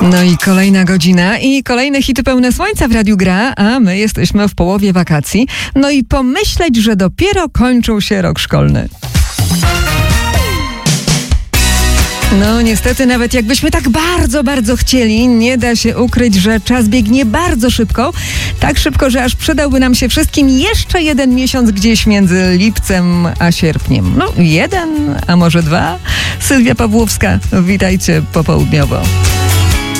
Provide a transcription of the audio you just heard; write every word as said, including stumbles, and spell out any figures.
No i kolejna godzina i kolejne hity pełne słońca w Radiu Gra, a my jesteśmy w połowie wakacji. No i pomyśleć, że dopiero kończył się rok szkolny. No niestety, nawet jakbyśmy tak bardzo, bardzo chcieli, nie da się ukryć, że czas biegnie bardzo szybko. Tak szybko, że aż przydałby nam się wszystkim jeszcze jeden miesiąc gdzieś między lipcem a sierpniem. No jeden, a może dwa? Sylwia Pawłowska, witajcie popołudniowo.